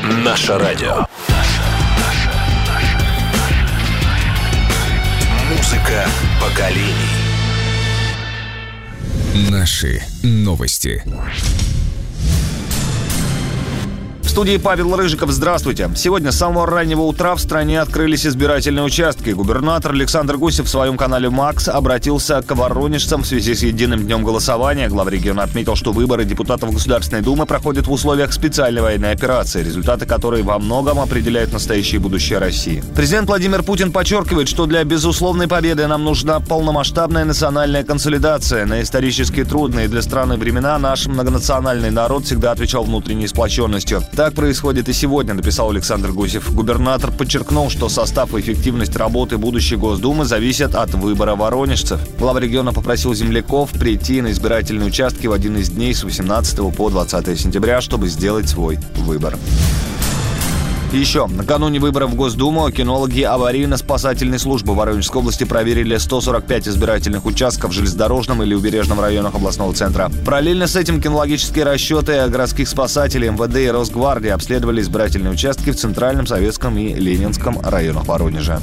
Наше радио. Музыка поколений. Наши новости. В студии Павел Рыжиков. Здравствуйте. Сегодня с самого раннего утра в стране открылись избирательные участки. Губернатор Александр Гусев в своем канале «Макс» обратился к воронежцам в связи с единым днем голосования. Глава региона отметил, что выборы депутатов Государственной Думы проходят в условиях специальной военной операции, результаты которой во многом определяют настоящее и будущее России. Президент Владимир Путин подчеркивает, что для безусловной победы нам нужна полномасштабная национальная консолидация. На исторически трудные для страны времена наш многонациональный народ всегда отвечал внутренней сплоченностью. Так происходит и сегодня, написал Александр Гусев. Губернатор подчеркнул, что состав и эффективность работы будущей Госдумы зависят от выбора воронежцев. Глава региона попросил земляков прийти на избирательные участки в один из дней с 18 по 20 сентября, чтобы сделать свой выбор. Еще накануне выборов в Госдуму кинологи аварийно-спасательной службы Воронежской области проверили 145 избирательных участков в железнодорожном или убережном районах областного центра. Параллельно с этим кинологические расчеты городских спасателей, МВД и Росгвардии обследовали избирательные участки в Центральном, Советском и Ленинском районах Воронежа.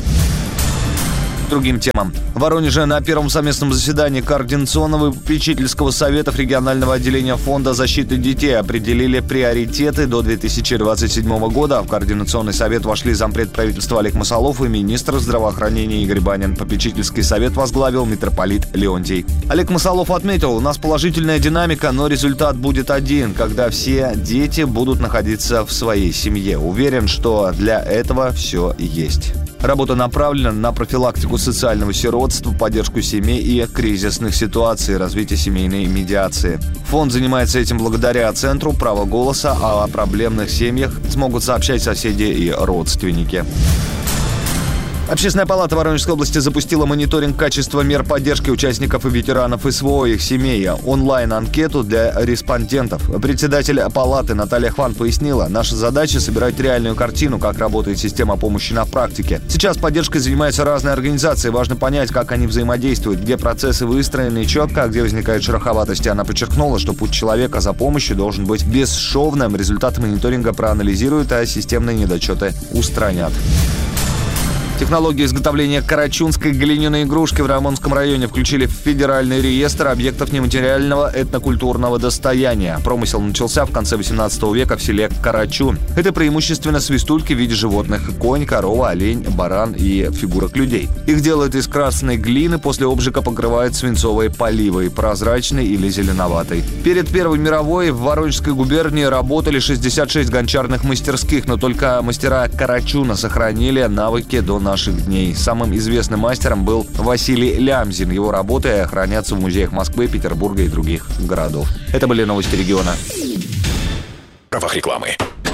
Другим темам. В Воронеже на первом совместном заседании Координационного и попечительского советов регионального отделения Фонда защиты детей определили приоритеты до 2027 года. В Координационный совет вошли зампред правительства Олег Масолов и министр здравоохранения Игорь Банин. Попечительский совет возглавил митрополит Леонтий. Олег Масолов отметил, у нас положительная динамика, но результат будет один, когда все дети будут находиться в своей семье. Уверен, что для этого все есть. Работа направлена на профилактику социального сиротства, поддержку семей и кризисных ситуаций, развитие семейной медиации. Фонд занимается этим благодаря Центру права голоса, а о проблемных семьях смогут сообщать соседи и родственники. Общественная палата Воронежской области запустила мониторинг качества мер поддержки участников и ветеранов СВО и их семей, онлайн-анкету для респондентов. Председатель палаты Наталья Хван пояснила, наша задача — собирать реальную картину, как работает система помощи на практике. Сейчас поддержкой занимаются разные организации, важно понять, как они взаимодействуют, где процессы выстроены четко, а где возникают шероховатости. Она подчеркнула, что путь человека за помощью должен быть бесшовным, результаты мониторинга проанализируют, а системные недочеты устранят. Технологии изготовления карачунской глиняной игрушки в Рамонском районе включили в федеральный реестр объектов нематериального этнокультурного достояния. Промысел начался в конце 18 века в селе Карачун. Это преимущественно свистульки в виде животных: конь, корова, олень, баран и фигурок людей. Их делают из красной глины, после обжига покрывают свинцовой поливой, прозрачной или зеленоватой. Перед Первой мировой в Воронежской губернии работали 66 гончарных мастерских, но только мастера Карачуна сохранили навыки до наших дней. Самым известным мастером был Василий Лямзин. Его работы хранятся в музеях Москвы, Петербурга и других городов. Это были новости региона. В правах рекламы.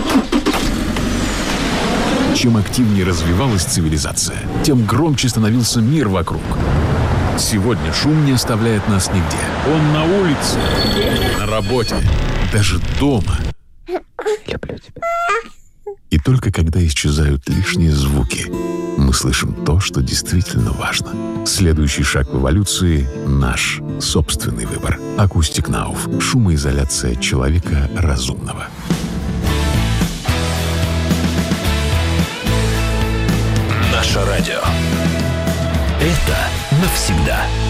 Чем активнее развивалась цивилизация, тем громче становился мир вокруг. Сегодня шум не оставляет нас нигде. Он на улице, на работе, даже дома. Люблю тебя. И только когда исчезают лишние звуки, мы слышим то, что действительно важно. Следующий шаг в эволюции — наш собственный выбор. Acoustic Nauf. Шумоизоляция человека разумного. Наше радио. Это навсегда.